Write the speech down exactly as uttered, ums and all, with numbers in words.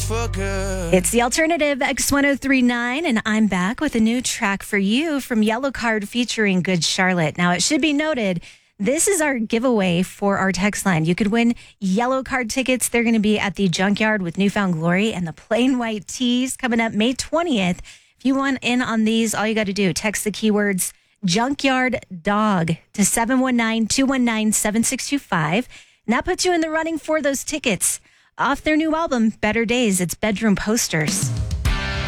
for good. It's the alternative X ten thirty-nine, and I'm back with a new track for you from Yellow Card featuring Good Charlotte. Now, it should be noted, this is our giveaway for our text line. You could win Yellow Card tickets. They're going to be at the Junkyard with Newfound Glory and the Plain White Tees coming up May twentieth. If you want in on these, all you got to do, text the keywords Junkyard Dog to seven one nine, two one nine, seven six two five. And that puts you in the running for those tickets. Off their new album, Better Days, it's Bedroom Posters.